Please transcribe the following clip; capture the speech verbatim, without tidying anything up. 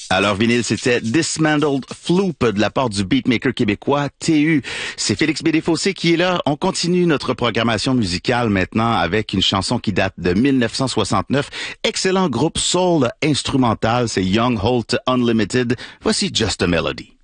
Alors, vinyle, c'était Dismantled Floop de la part du beatmaker québécois T U. C'est Félix Bédé-Fossé qui est là. On continue notre programmation musicale maintenant avec une chanson qui date de mille neuf cent soixante-neuf. Excellent groupe soul instrumental, c'est Young Holt Unlimited. Voici Just a Melody.